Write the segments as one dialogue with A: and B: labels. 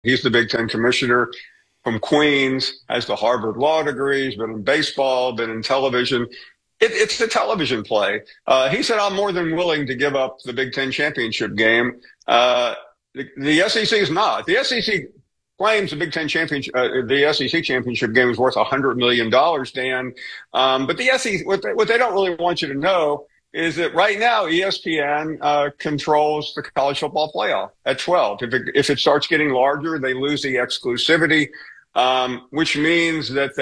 A: He's the Big Ten commissioner from Queens, has the Harvard Law degree, he's been in baseball, been in television. It's the television play. He said, I'm more than willing to give up the Big Ten championship game. The SEC is not. The SEC claims the Big Ten championship, the SEC championship game is worth $100 million, Dan. But the SEC, what they don't really want you to know is that right now ESPN controls the college football playoff at 12. If it starts getting larger, they lose the exclusivity, which means that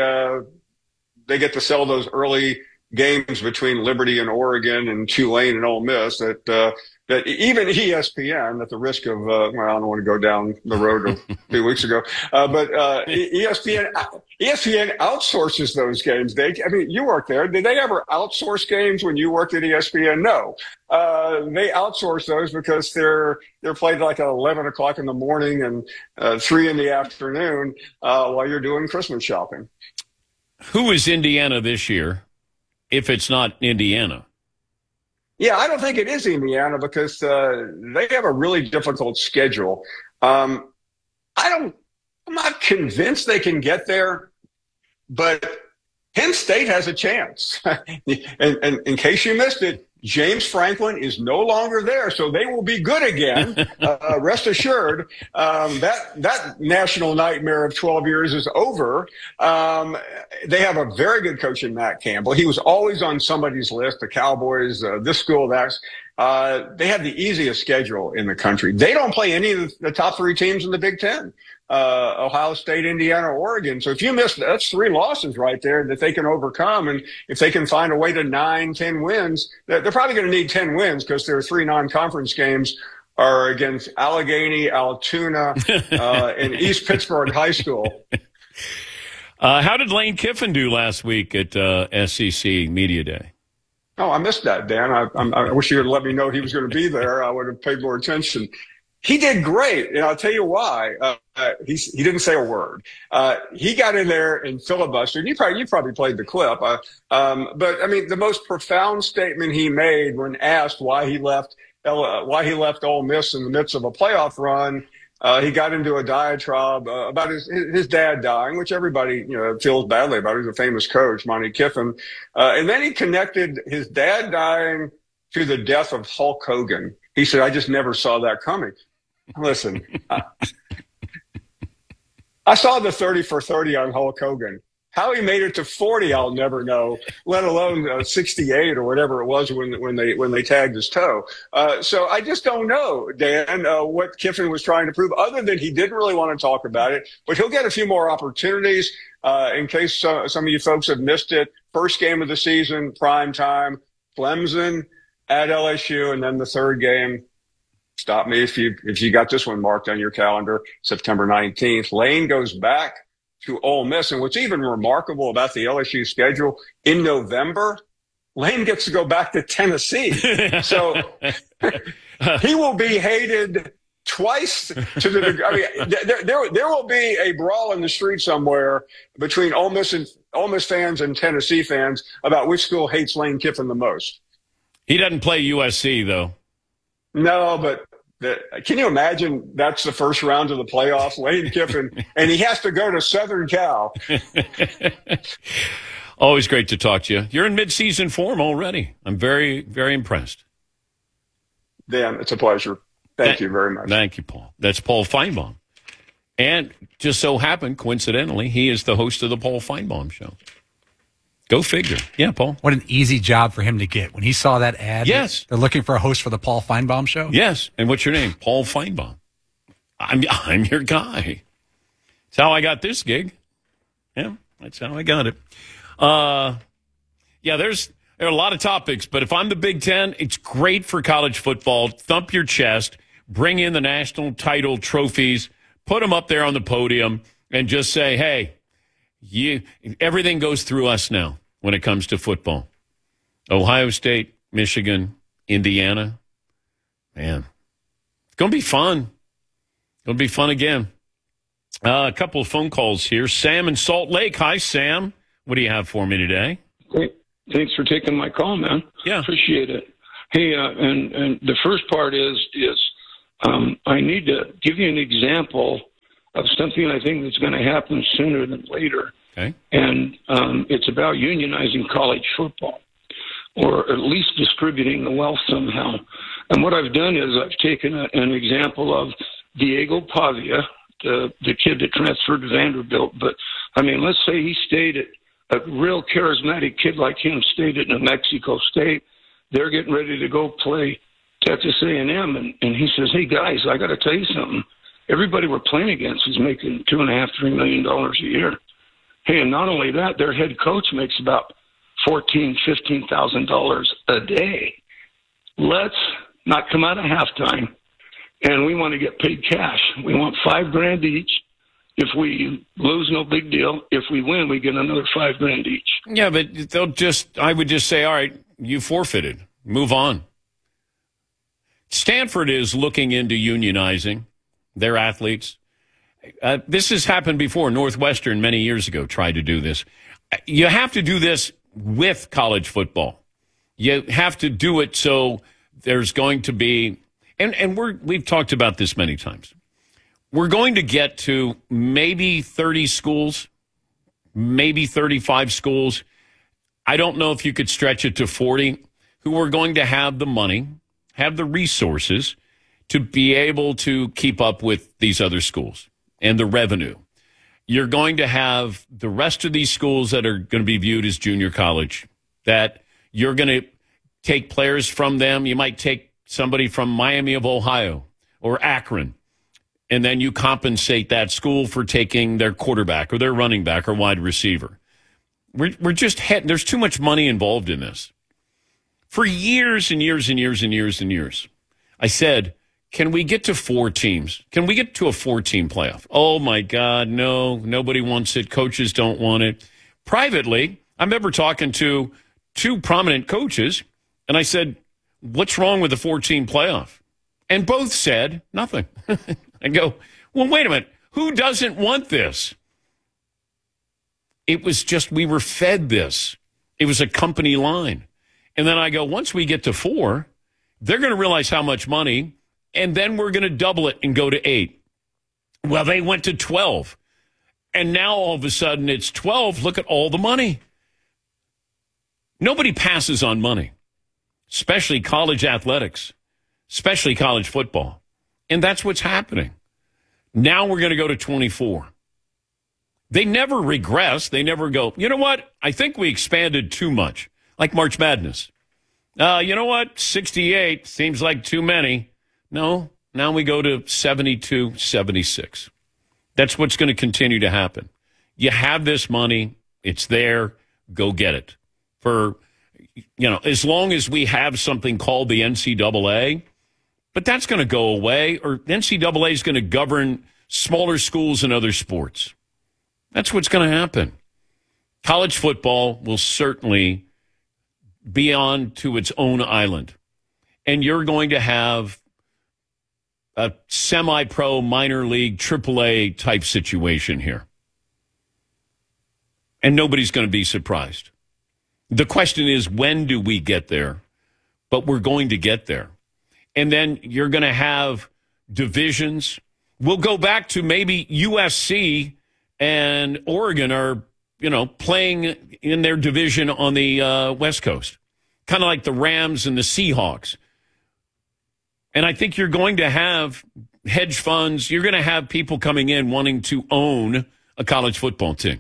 A: they get to sell those early games between Liberty and Oregon and Tulane and Ole Miss that even ESPN, at the risk of, well, I don't want to go down the road of a few weeks ago, but ESPN outsources those games. I mean, you worked there. Did they ever outsource games when you worked at ESPN? No. They outsource those because they're played like at 11 o'clock in the morning and 3 in the afternoon while you're doing Christmas shopping.
B: Who is Indiana this year, if it's not Indiana?
A: Yeah, I don't think it is Indiana because they have a really difficult schedule. I'm not convinced they can get there, but Penn State has a chance. And in case you missed it, James Franklin is no longer there, so they will be good again. Rest assured, that national nightmare of 12 years is over. They have a very good coach in Matt Campbell. He was always on somebody's list, the Cowboys, this school, that. They have the easiest schedule in the country. They don't play any of the top 3 teams in the Big Ten. Ohio State, Indiana, Oregon. So if you miss, that's 3 losses right there that they can overcome. And if they can find a way to 9-10 wins, they're probably going to need 10 wins because their 3 non-conference games are against Allegheny, Altoona, and East Pittsburgh High School.
B: How did Lane Kiffin do last week at SEC Media Day?
A: Oh, I missed that, Dan. I wish you had let me know he was going to be there. I would have paid more attention. He did great, and I'll tell you why. He didn't say a word. He got in there and filibustered. You probably played the clip. But I mean, the most profound statement he made when asked why he left Ole Miss in the midst of a playoff run, he got into a diatribe about his dad dying, which everybody feels badly about. He's a famous coach, Monty Kiffin, and then he connected his dad dying to the death of Hulk Hogan. He said, "I just never saw that coming." Listen, I saw the 30 for 30 on Hulk Hogan. How he made it to 40, I'll never know, let alone 68 or whatever it was when they tagged his toe. So I just don't know, Dan, what Kiffin was trying to prove, other than he didn't really want to talk about it. But he'll get a few more opportunities in case some of you folks have missed it. First game of the season, prime time, Clemson at LSU, and then the third game. Stop me if you got this one marked on your calendar, September 19th. Lane goes back to Ole Miss. And what's even remarkable about the LSU schedule, in November, Lane gets to go back to Tennessee. So he will be hated twice to the degree. I mean, there will be a brawl in the street somewhere between Ole Miss fans and Tennessee fans about which school hates Lane Kiffin the most.
B: He doesn't play USC, though.
A: No, but can you imagine that's the first round of the playoffs, Lane Kiffin, and he has to go to Southern Cal.
B: Always great to talk to you. You're in mid-season form already. I'm very, very impressed.
A: Dan, it's a pleasure. Thank you very much.
B: Thank you, Paul. That's Paul Finebaum. And just so happened, coincidentally, he is the host of the Paul Finebaum Show. Go figure. Yeah, Paul.
C: What an easy job for him to get. When he saw that ad,
B: yes,
C: they're looking for a host for the Paul Finebaum Show?
B: Yes. And what's your name? Paul Finebaum. I'm your guy. That's how I got this gig. Yeah, that's how I got it. Yeah, there are a lot of topics, but if I'm the Big Ten, it's great for college football. Thump your chest, bring in the national title trophies, put them up there on the podium, and just say, hey, everything goes through us now when it comes to football. Ohio State, Michigan, Indiana. Man, it's going to be fun. It'll be fun again. A couple of phone calls here. Sam in Salt Lake. Hi, Sam. What do you have for me today?
D: Thanks for taking my call, man.
B: Yeah.
D: Appreciate it. Hey, and the first part is I need to give you an example of something I think that's going to happen sooner than later.
B: Okay.
D: And it's about unionizing college football, or at least distributing the wealth somehow. And what I've done is I've taken an example of Diego Pavia, the kid that transferred to Vanderbilt. But, I mean, let's say he stayed at a real charismatic kid like him stayed at New Mexico State. They're getting ready to go play Texas A&M. And he says, hey, guys, I got to tell you something. Everybody we're playing against is making $2.5, $3 million a year. Hey, and not only that, their head coach makes about $14,000, $15,000 a day. Let's not come out of halftime, and we want to get paid cash. We want $5,000 each. If we lose, no big deal. If we win, we get another $5,000 each.
B: Yeah, but I would just say, all right, you forfeited. Move on. Stanford is looking into unionizing their athletes. This has happened before. Northwestern many years ago tried to do this. You have to do this with college football. You have to do it so there's going to be, and we've talked about this many times. We're going to get to maybe 30 schools, maybe 35 schools. I don't know if you could stretch it to 40 who are going to have the money, have the resources to be able to keep up with these other schools and the revenue. You're going to have the rest of these schools that are going to be viewed as junior college, that you're going to take players from them. You might take somebody from Miami of Ohio or Akron, and then you compensate that school for taking their quarterback or their running back or wide receiver. We're just there's too much money involved in this. For years and years and years and years and years, I said, can we get to 4 teams? Can we get to a 4-team playoff? Oh, my God, no. Nobody wants it. Coaches don't want it. Privately, I remember talking to 2 prominent coaches, and I said, what's wrong with the 4-team playoff? And both said nothing. I go, well, wait a minute. Who doesn't want this? It was just we were fed this. It was a company line. And then I go, once we get to 4, they're going to realize how much money, and then we're going to double it and go to 8. Well, they went to 12. And now all of a sudden it's 12. Look at all the money. Nobody passes on money, especially college athletics, especially college football. And that's what's happening. Now we're going to go to 24. They never regress. They never go, you know what? I think we expanded too much, like March Madness. You know what? 68 seems like too many. No, now we go to 72, 76. That's what's going to continue to happen. You have this money. It's there. Go get it. For, as long as we have something called the NCAA, but that's going to go away, or NCAA is going to govern smaller schools and other sports. That's what's going to happen. College football will certainly be on to its own island. And you're going to have a semi-pro, minor league, AAA type situation here. And nobody's going to be surprised. The question is, when do we get there? But we're going to get there. And then you're going to have divisions. We'll go back to maybe USC and Oregon are, playing in their division on the West Coast, kind of like the Rams and the Seahawks. And I think you're going to have hedge funds. You're going to have people coming in wanting to own a college football team.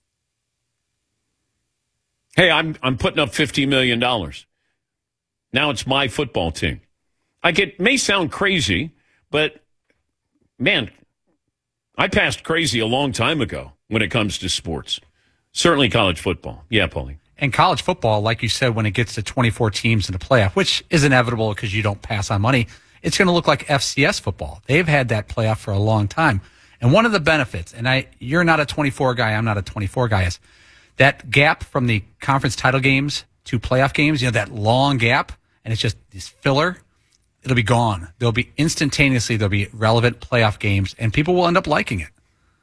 B: Hey, I'm putting up $50 million. Now it's my football team. It may sound crazy, but, man, I passed crazy a long time ago when it comes to sports. Certainly college football. Yeah, Paulie.
C: And college football, like you said, when it gets to 24 teams in the playoff, which is inevitable because you don't pass on money, it's going to look like FCS football. They've had that playoff for a long time. And one of the benefits, and you're not a 24 guy, I'm not a 24 guy, is that gap from the conference title games to playoff games, that long gap, and it's just this filler, it'll be gone. There'll be relevant playoff games, and people will end up liking it.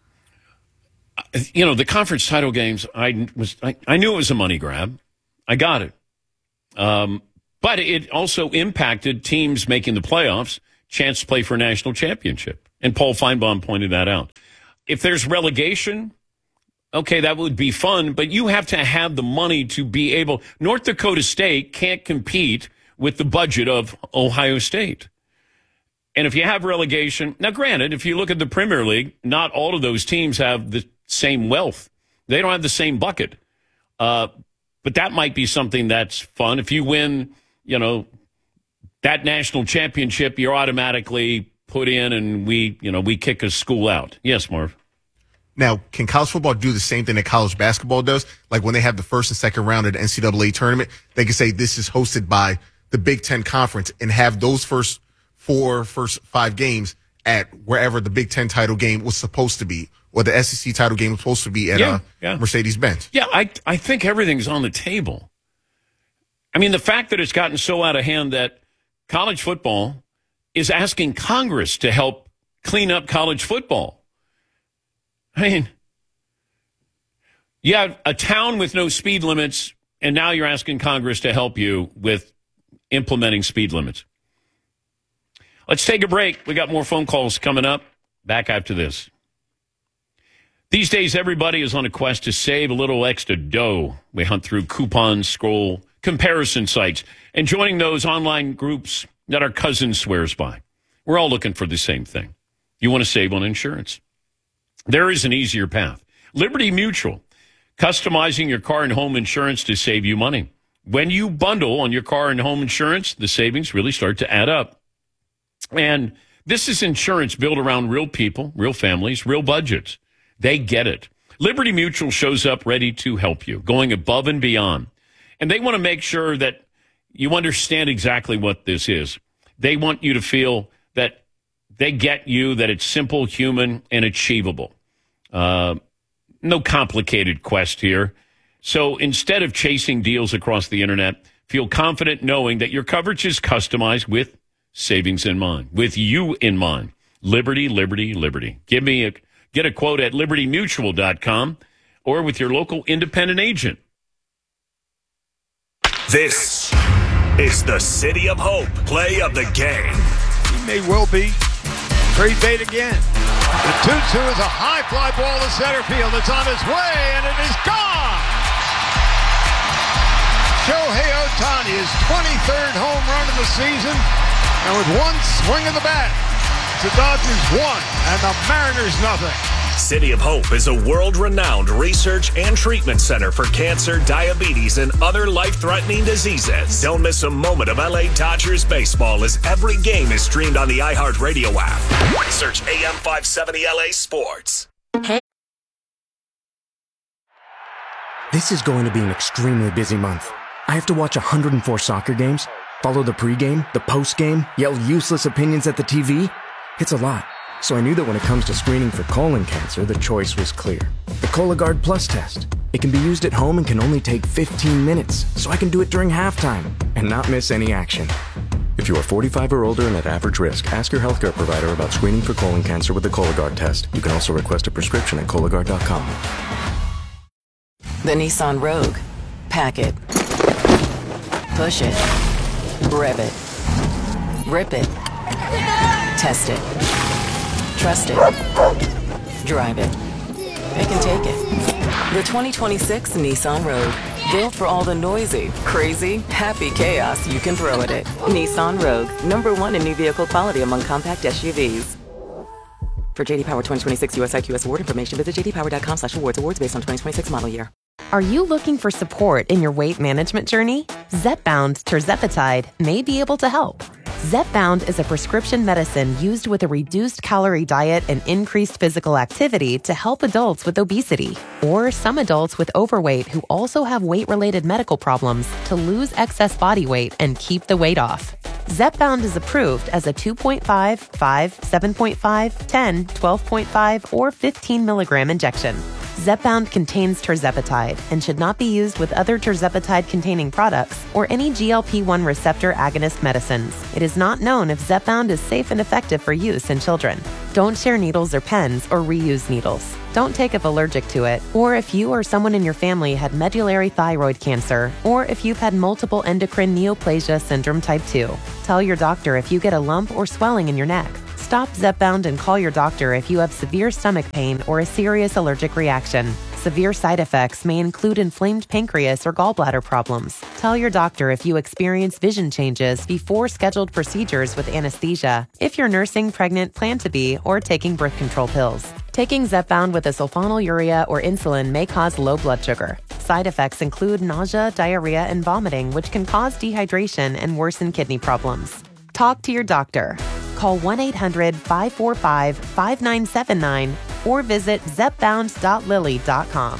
B: The conference title games, I knew it was a money grab. I got it. But it also impacted teams making the playoffs, chance to play for a national championship. And Paul Feinbaum pointed that out. if there's relegation, okay, that would be fun, but you have to have the money to be able. North Dakota State can't compete with the budget of Ohio State. And if you have relegation, now granted, if you look at the Premier League, not all of those teams have the same wealth. They don't have the same bucket. But that might be something that's fun. If you win, that national championship, you're automatically put in and we kick a school out. Yes, Marv.
E: Now, can college football do the same thing that college basketball does? Like when they have the first and second round of the NCAA tournament, they can say this is hosted by the Big Ten Conference and have those first 5 games at wherever the Big Ten title game was supposed to be, or the SEC title game was supposed to be at Mercedes-Benz.
B: Yeah, I think everything's on the table. I mean, the fact that it's gotten so out of hand that college football is asking Congress to help clean up college football. I mean, you have a town with no speed limits, and now you're asking Congress to help you with implementing speed limits. Let's take a break. We got more phone calls coming up. Back after this. These days, everybody is on a quest to save a little extra dough. We hunt through coupons, scroll comparison sites, and joining those online groups that our cousin swears by. We're all looking for the same thing. You want to save on insurance. There is an easier path. Liberty Mutual, customizing your car and home insurance to save you money. When you bundle on your car and home insurance, the savings really start to add up. And this is insurance built around real people, real families, real budgets. They get it. Liberty Mutual shows up ready to help you, going above and beyond. And they want to make sure that you understand exactly what this is. They want you to feel that they get you, that it's simple, human, and achievable. No complicated quest here. So instead of chasing deals across the internet, feel confident knowing that your coverage is customized with savings in mind, with you in mind. Liberty, Liberty, Liberty. Get a quote at libertymutual.com or with your local independent agent.
F: This is the City of Hope play of the game.
G: He may well be trade bait again. The 2-2 is a high fly ball to center field. It's on its way, and it is gone. Shohei Ohtani, his 23rd home run of the season, and with one swing of the bat, the Dodgers won, and the Mariners nothing.
F: City of Hope is a world-renowned research and treatment center for cancer, diabetes, and other life-threatening diseases. Don't miss a moment of LA Dodgers baseball as every game is streamed on the iHeartRadio app. Search AM 570 LA Sports.
H: This is going to be an extremely busy month. I have to watch 104 soccer games, follow the pregame, the postgame, yell useless opinions at the TV. It's a lot. So I knew that when it comes to screening for colon cancer, the choice was clear. The Cologuard Plus test. It can be used at home and can only take 15 minutes, so I can do it during halftime and not miss any action. If you are 45 or older and at average risk, ask your healthcare provider about screening for colon cancer with the Cologuard test. You can also request a prescription at Cologuard.com.
I: The Nissan Rogue. Pack it. Push it. Rev it. Rip it. Test it. Trust it. Drive it. It can take it. The 2026 Nissan Rogue. Built for all the noisy, crazy, happy chaos you can throw at it. Nissan Rogue. #1 in new vehicle quality among compact SUVs. For JD Power 2026 US IQS award information, visit jdpower.com/awards. Awards based on 2026 model year.
J: Are you looking for support in your weight management journey? Zepbound tirzepatide may be able to help. Zepbound is a prescription medicine used with a reduced calorie diet and increased physical activity to help adults with obesity or some adults with overweight who also have weight-related medical problems to lose excess body weight and keep the weight off. Zepbound is approved as a 2.5, 5, 7.5, 10, 12.5, or 15 milligram injection. Zepbound contains tirzepatide and should not be used with other tirzepatide-containing products or any GLP-1 receptor agonist medicines. It is not known if Zepbound is safe and effective for use in children. Don't share needles or pens or reuse needles. Don't take if allergic to it, or if you or someone in your family had medullary thyroid cancer, or if you've had multiple endocrine neoplasia syndrome type 2. Tell your doctor if you get a lump or swelling in your neck. Stop Stop Zepbound and call your doctor if you have severe stomach pain or a serious allergic reaction. Severe side effects may include inflamed pancreas or gallbladder problems. Tell your doctor if you experience vision changes before scheduled procedures with anesthesia, if you're nursing, pregnant, plan to be, or taking birth control pills. Taking Zepbound with a sulfonylurea or insulin may cause low blood sugar. Side effects include nausea, diarrhea, and vomiting, which can cause dehydration and worsen kidney problems. Talk to your doctor. Call 1-800-545-5979 or visit zepbound.lilly.com.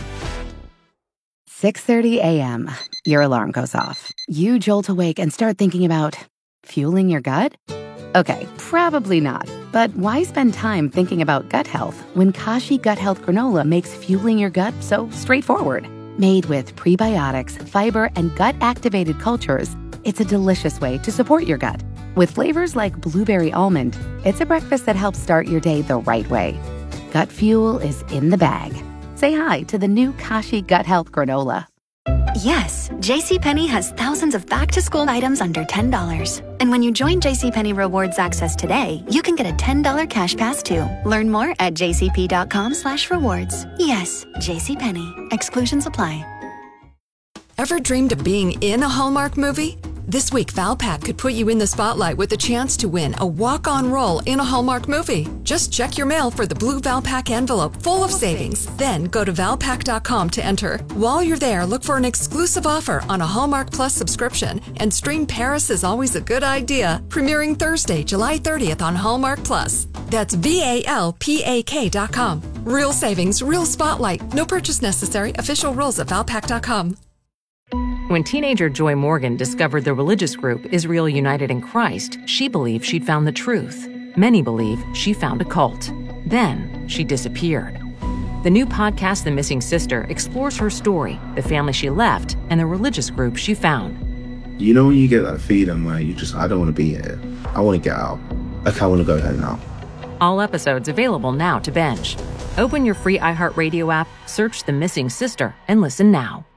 K: 6:30 a.m. Your alarm goes off. You jolt awake and start thinking about fueling your gut? Okay, probably not. But why spend time thinking about gut health when Kashi Gut Health Granola makes fueling your gut so straightforward? Made with prebiotics, fiber, and gut-activated cultures, it's a delicious way to support your gut. With flavors like blueberry almond, it's a breakfast that helps start your day the right way. Gut fuel is in the bag. Say hi to the new Kashi Gut Health Granola.
L: Yes, JCPenney has thousands of back-to-school items under $10. And when you join JCPenney Rewards Access today, you can get a $10 cash pass too. Learn more at jcp.com/rewards. Yes, JCPenney. Exclusions apply.
M: Ever dreamed of being in a Hallmark movie? This week, Valpak could put you in the spotlight with a chance to win a walk-on role in a Hallmark movie. Just check your mail for the blue Valpak envelope full of savings. Then go to valpak.com to enter. While you're there, look for an exclusive offer on a Hallmark Plus subscription and stream Paris is Always a Good Idea, premiering Thursday, July 30th on Hallmark Plus. That's VALPAK.com. Real savings, real spotlight. No purchase necessary. Official rules at valpak.com.
N: When teenager Joy Morgan discovered the religious group Israel United in Christ, she believed she'd found the truth. Many believe she found a cult. Then she disappeared. The new podcast, The Missing Sister, explores her story, the family she left, and the religious group she found.
O: You know when you get that feeling where I don't want to be here. I want to get out. Like, I want to go there now.
N: All episodes available now to binge. Open your free iHeartRadio app, search The Missing Sister, and listen now.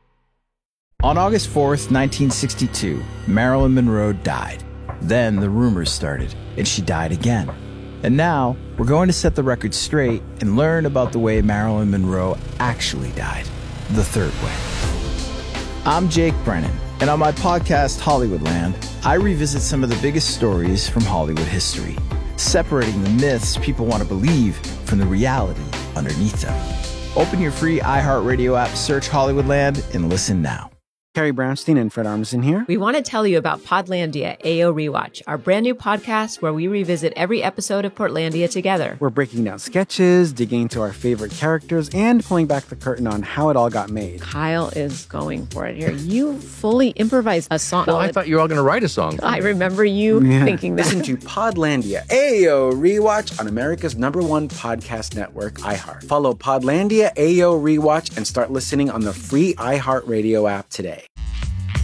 P: On August 4th, 1962, Marilyn Monroe died. Then the rumors started, and she died again. And now, we're going to set the record straight and learn about the way Marilyn Monroe actually died, the third way. I'm Jake Brennan, and on my podcast, Hollywoodland, I revisit some of the biggest stories from Hollywood history, separating the myths people want to believe from the reality underneath them. Open your free iHeartRadio app, search Hollywoodland, and listen now.
Q: Carrie Brownstein and Fred Armisen here.
R: We want to tell you about Podlandia AO Rewatch, our brand new podcast where we revisit every episode of Portlandia together.
Q: We're breaking down sketches, digging into our favorite characters, and pulling back the curtain on how it all got made.
R: Kyle is going for it here. You fully improvised a song.
S: Well, I thought you were all going to write a song.
R: I remember you thinking that.
Q: Listen to Podlandia AO Rewatch on America's #1 podcast network, iHeart. Follow Podlandia AO Rewatch and start listening on the free iHeartRadio app today.